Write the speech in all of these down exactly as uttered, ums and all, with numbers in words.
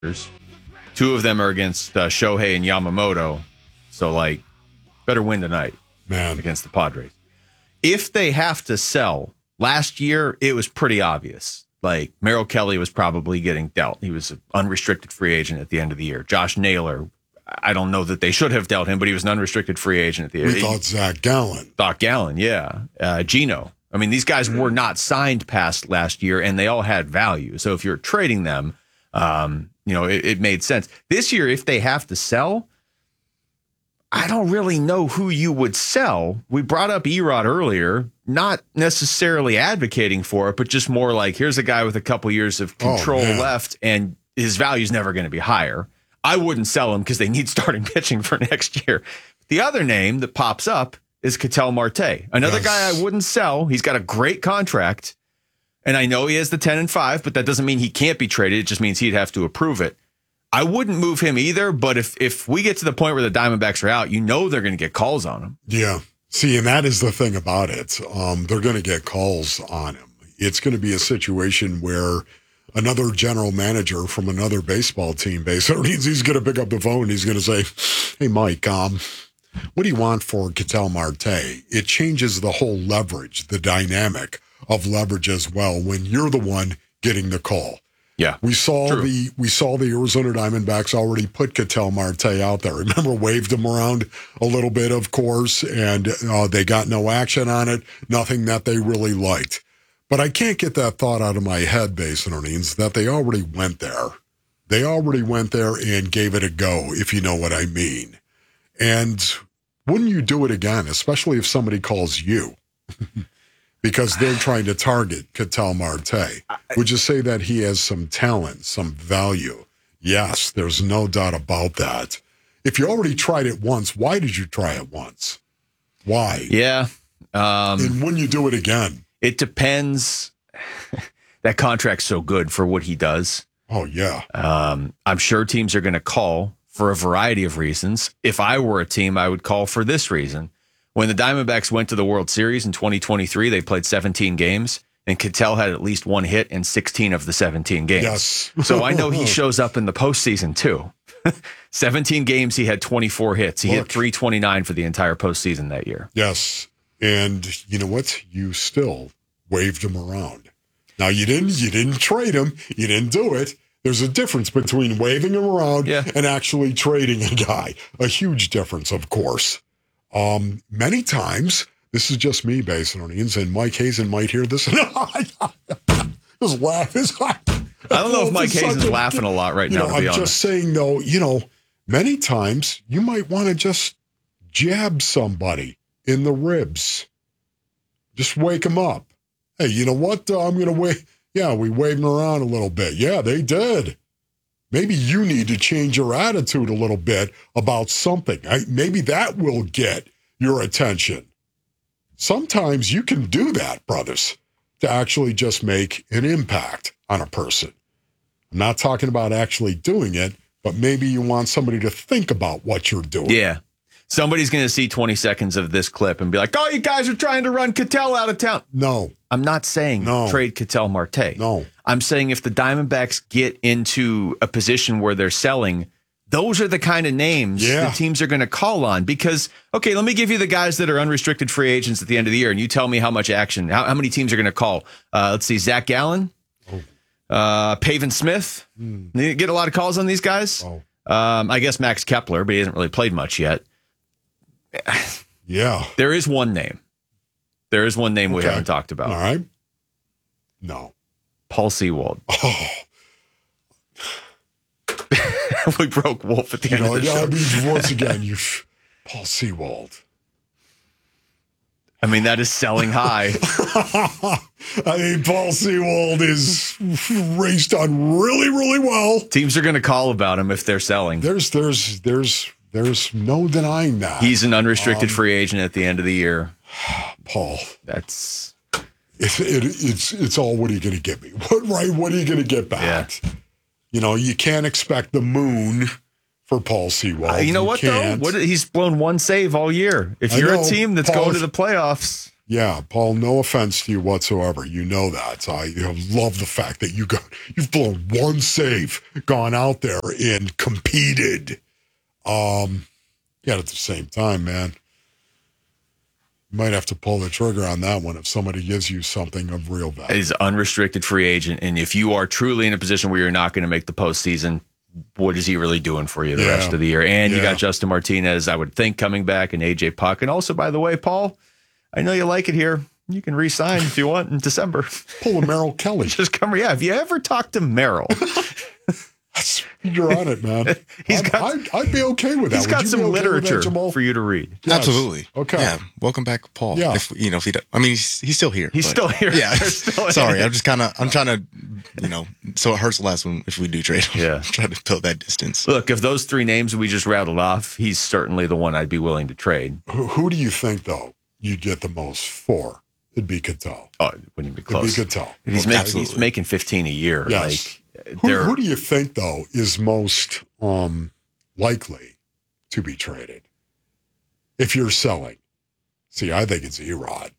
Two of them are against uh, Shohei and Yamamoto. So, like, better win tonight, man, against the Padres. If they have to sell, last year it was pretty obvious. Like, Merrill Kelly was probably getting dealt. He was an unrestricted free agent at the end of the year. Josh Naylor, I don't know that they should have dealt him, but he was an unrestricted free agent at the end. We thought Zach Gallen. Thought Gallen, yeah. Uh, Gino. I mean, these guys were not signed past last year, and they all had value. So if you're trading them, um, you know, it, it made sense. This year, if they have to sell, I don't really know who you would sell. We brought up Erod earlier, not necessarily advocating for it, but just more like, here's a guy with a couple years of control oh, left, and his value is never going to be higher. I wouldn't sell him because they need starting pitching for next year. The other name that pops up is Ketel Marte, another yes. guy I wouldn't sell. He's got a great contract, and I know he has the ten and five, but that doesn't mean he can't be traded. It just means he'd have to approve it. I wouldn't move him either, but if if we get to the point where the Diamondbacks are out, you know they're going to get calls on him. Yeah. See, and that is the thing about it. Um, they're going to get calls on him. It's going to be a situation where another general manager from another baseball team, basically, he's going to pick up the phone and he's going to say, hey, Mike, um, what do you want for Ketel Marte? It changes the whole leverage, the dynamic of leverage as well when you're the one getting the call. Yeah, we saw true. the we saw the Arizona Diamondbacks already put Ketel Marte out there. Remember, waved him around a little bit, of course, and uh, they got no action on it. Nothing that they really liked. But I can't get that thought out of my head, Basin Earnings, that they already went there. They already went there and gave it a go, if you know what I mean. And wouldn't you do it again, especially if somebody calls you? Because they're trying to target Ketel Marte. Would you say that he has some talent, some value? Yes, there's no doubt about that. If you already tried it once, why did you try it once? Why? Yeah. Um, and when you do it again? It depends. That contract's so good for what he does. Oh, yeah. Um, I'm sure teams are going to call for a variety of reasons. If I were a team, I would call for this reason. When the Diamondbacks went to the World Series in twenty twenty-three, they played seventeen games, and Ketel had at least one hit in sixteen of the seventeen games. Yes. So I know he shows up in the postseason, too. seventeen games, he had twenty-four hits. He Look, hit three twenty-nine for the entire postseason that year. Yes. And you know what? You still waved him around. Now, you didn't you didn't trade him. You didn't do it. There's a difference between waving him around yeah. and actually trading a guy. A huge difference, of course. Um, many times, this is just me, Basin Earnings, and Mike Hazen might hear this. Just laugh. I don't know if Mike Hazen's a, laughing a lot right now, know, to be I'm honest. just saying, though, you know, many times you might want to just jab somebody in the ribs. Just wake them up. Hey, you know what? Uh, I'm going to wait. Yeah, we waved them around a little bit. Yeah, they did. Maybe you need to change your attitude a little bit about something. I, maybe that will get your attention. Sometimes you can do that, brothers, to actually just make an impact on a person. I'm not talking about actually doing it, but maybe you want somebody to think about what you're doing. Yeah. Somebody's going to see twenty seconds of this clip and be like, oh, you guys are trying to run Ketel out of town. No. I'm not saying no. trade Ketel Marte. No. I'm saying if the Diamondbacks get into a position where they're selling, those are the kind of names yeah. that teams are going to call on. Because, okay, let me give you the guys that are unrestricted free agents at the end of the year, and you tell me how much action, how, how many teams are going to call. Uh, let's see, Zach Gallen, oh. uh, Pavin Smith. Mm. You get a lot of calls on these guys. Oh. Um, I guess Max Kepler, but he hasn't really played much yet. Yeah. There is one name. There is one name okay. we haven't talked about. All right. No. Paul Sewald. Oh. We broke Wolf at the you end know, of the show. I mean, once again, you, Paul Sewald. I mean, that is selling high. I mean, Paul Sewald is raced on really, really well. Teams are going to call about him if they're selling. There's, there's, there's, there's no denying that. He's an unrestricted um, free agent at the end of the year. Paul, that's it, it, it's it's all. What are you going to get me? What right? What are you going to get back? Yeah. You know, you can't expect the moon for Paul Sewald. Uh, you know you what can't. though? What he's blown one save all year. If I you're know, a team that's Paul, going to the playoffs, Yeah, Paul, no offense to you whatsoever. You know that. I you know, love the fact that you got, you've blown one save, gone out there and competed. Um, yet at the same time, man, you might have to pull the trigger on that one if somebody gives you something of real value. He's an unrestricted free agent, and if you are truly in a position where you're not going to make the postseason, what is he really doing for you the Yeah. rest of the year? And you Yeah. got Justin Martinez, I would think, coming back, and A J Puck. And also, by the way, Paul, I know you like it here. You can re-sign if you want in December. Pull a Merrill Kelly. Just come. Yeah, have you ever talked to Merrill? You're on it, man. He's I'd, got- I'd, I'd be okay with that. He's Would got you some be okay with that, literature Jamal? for you to read. Yes. Absolutely. Okay. Yeah. Welcome back, Paul. Yeah. If, you know, if he, I mean, he's, he's still here. He's but- still here. Yeah. They're still in Sorry. it. I'm just kind of, I'm trying to, you know, so it hurts less when if we do trade him. Yeah. Try to build that distance. Look, if those three names we just rattled off, he's certainly the one I'd be willing to trade. Who, who do you think, though, you'd get the most for? It'd be Cattell. Oh, it wouldn't be It'd close. be Cattell. He's, Well, making, he's absolutely. making fifteen a year. Yes. Like, Who, they're- who do you think, though, is most um, likely to be traded if you're selling? See, I think it's E-Rod.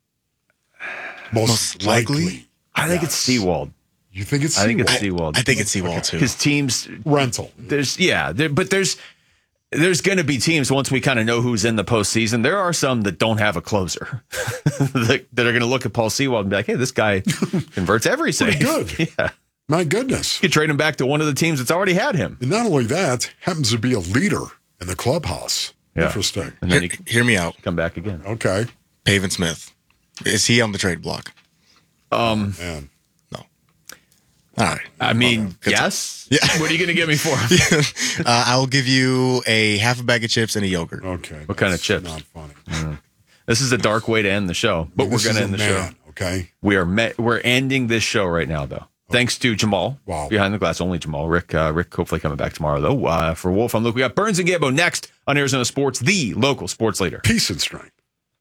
Most, Most likely. likely? I think it's Yes. Seawald. You think it's I think it's Seawald? Seawald. I think it's Seawald too. Because teams, rental. there's yeah, there, but there's there's going to be teams once we kind of know who's in the postseason. There are some that don't have a closer that, that are going to look at Paul Seawald and be like, "Hey, this guy converts every save." Pretty good. Yeah, My goodness. you could trade him back to one of the teams that's already had him. And not only that, happens to be a leader in the clubhouse. Yeah. Interesting. And then Hear, he can hear me out. come back again. Okay. Pavin Smith. Is he on the trade block? Um, Man. No. All right. I mean, Good yes. Yeah. What are you going to give me for him? uh, I will give you a half a bag of chips and a yogurt. Okay. What kind of that's chips? Not funny. This is a dark way to end the show, but This we're going is to a end the man, show. Okay. We are me- we're ending this show right now, though. Thanks to Jamal. Wow. Behind the glass, only Jamal. Rick, uh, Rick, hopefully coming back tomorrow, though. Uh, for Wolf, I'm Luke. We got Burns and Gambo next on Arizona Sports, the local sports leader. Peace and strength.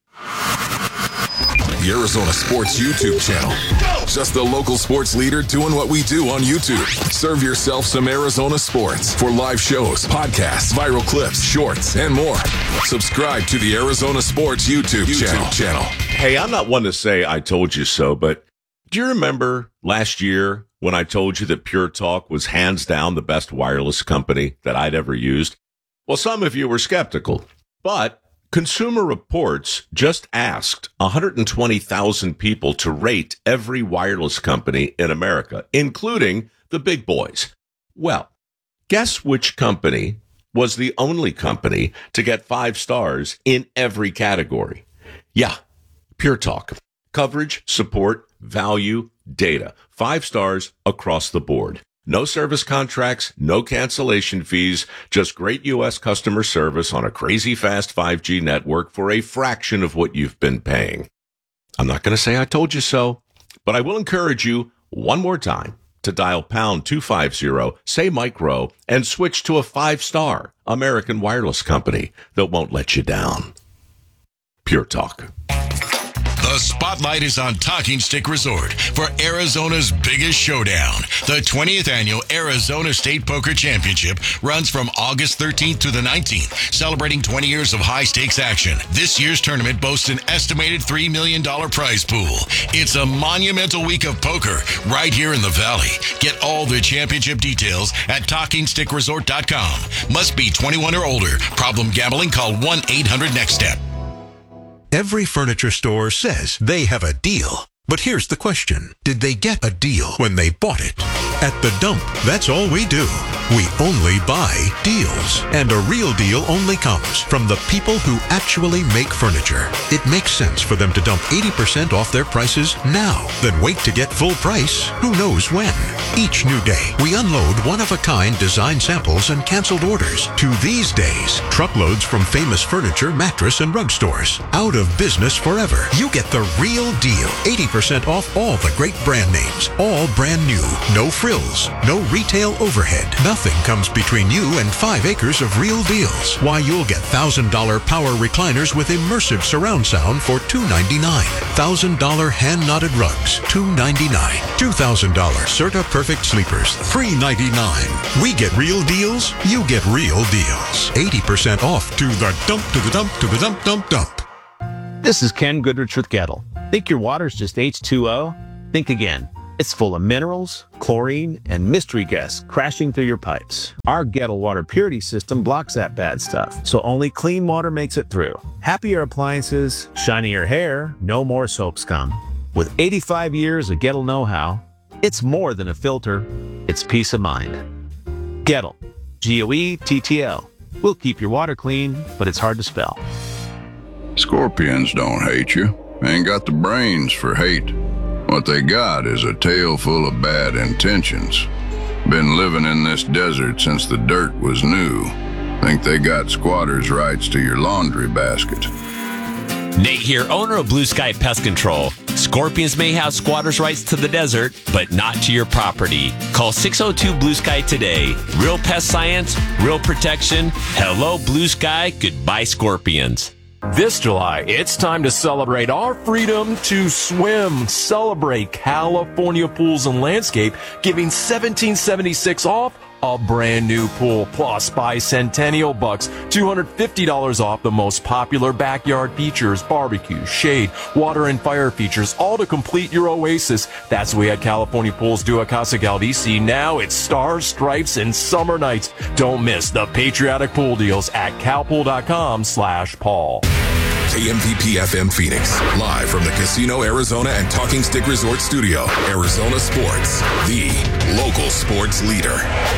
The Arizona Sports YouTube channel. Just the local sports leader doing what we do on YouTube. Serve yourself some Arizona sports for live shows, podcasts, viral clips, shorts, and more. Subscribe to the Arizona Sports YouTube, YouTube channel. channel. Hey, I'm not one to say I told you so, but do you remember last year when I told you that Pure Talk was hands down the best wireless company that I'd ever used? Well, some of you were skeptical, but Consumer Reports just asked one hundred twenty thousand people to rate every wireless company in America, including the big boys. Well, guess which company was the only company to get five stars in every category? Yeah, Pure Talk. Coverage, support, value, data. Five stars across the board. No service contracts, no cancellation fees, just great U S customer service on a crazy fast five G network for a fraction of what you've been paying. I'm not going to say I told you so, but I will encourage you one more time to dial pound two fifty, say micro, and switch to a five-star American wireless company that won't let you down. Pure Talk. The spotlight is on Talking Stick Resort for Arizona's biggest showdown. The twentieth annual Arizona State Poker Championship runs from August thirteenth to the nineteenth, celebrating twenty years of high-stakes action. This year's tournament boasts an estimated three million dollars prize pool. It's a monumental week of poker right here in the Valley. Get all the championship details at talking stick resort dot com. Must be twenty-one or older. Problem gambling? Call one eight hundred next step. Every furniture store says they have a deal. But here's the question. Did they get a deal when they bought it? At The Dump, that's all we do. We only buy deals. And a real deal only comes from the people who actually make furniture. It makes sense for them to dump eighty percent off their prices now, then wait to get full price who knows when. Each new day, we unload one-of-a-kind design samples and canceled orders to these days, truckloads from famous furniture, mattress, and rug stores. Out of business forever. You get the real deal. eighty percent off all the great brand names. All brand new. No frills. No retail overhead. Nothing comes between you and five acres of real deals. Why, you'll get one thousand dollars power recliners with immersive surround sound for two ninety-nine. one thousand dollars hand-knotted rugs, two ninety-nine. two thousand dollars Serta Perfect Sleepers, three ninety-nine. We get real deals, you get real deals. eighty percent off to the dump, to the dump, to the dump, dump, dump. This is Ken Goodrich with Gettle. Think your water's just H two O? Think again. It's full of minerals, chlorine, and mystery guests crashing through your pipes. Our Gettle water purity system blocks that bad stuff, so only clean water makes it through. Happier appliances, shinier hair, no more soap scum. With eighty-five years of Gettle know-how, it's more than a filter, it's peace of mind. Gettle, G O E T T L. We'll keep your water clean, but it's hard to spell. Scorpions don't hate you. Ain't got the brains for hate. What they got is a tail full of bad intentions. Been living in this desert since the dirt was new. Think they got squatters' rights to your laundry basket. Nate here, owner of Blue Sky Pest Control. Scorpions may have squatters' rights to the desert, but not to your property. Call six oh two Blue Sky today. Real pest science, real protection. Hello, Blue Sky. Goodbye, Scorpions. This July, it's time to celebrate our freedom to swim. Celebrate California Pools and Landscape, giving seventeen seventy-six off a brand new pool, plus buy Centennial Bucks, two hundred fifty dollars off the most popular backyard features, barbecue, shade, water and fire features, all to complete your oasis. That's what we at California Pools do at Casa Galdici. Now it's stars, stripes, and summer nights. Don't miss the patriotic pool deals at calpool.com slash Paul. K M V P F M Phoenix, live from the Casino Arizona and Talking Stick Resort Studio. Arizona Sports, the local sports leader.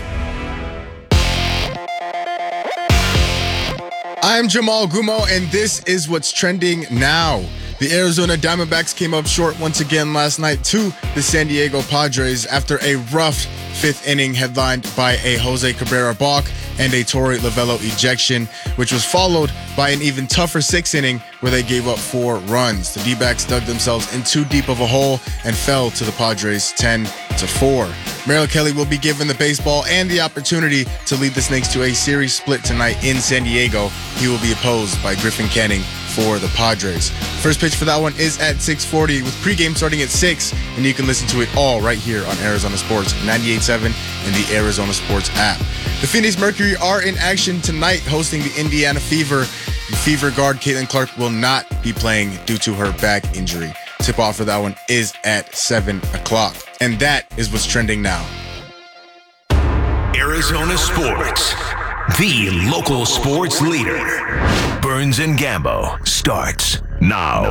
I'm Jamal Gumo, and this is what's trending now. The Arizona Diamondbacks came up short once again last night to the San Diego Padres after a rough fifth inning headlined by a Jose Cabrera balk and a Torey Lovullo ejection, which was followed by an even tougher sixth inning where they gave up four runs. The D-backs dug themselves in too deep of a hole and fell to the Padres ten to four. Merrill Kelly will be given the baseball and the opportunity to lead the Snakes to a series split tonight in San Diego. He will be opposed by Griffin Canning for the Padres. First pitch for that one is at six forty with pregame starting at six, and you can listen to it all right here on Arizona Sports ninety-eight point seven and the Arizona Sports app. The Phoenix Mercury are in action tonight hosting the Indiana Fever. Fever guard Caitlin Clark will not be playing due to her back injury. Tip-off for that one is at seven o'clock. And that is what's trending now. Arizona Sports, the local sports leader. Burns and Gambo starts now.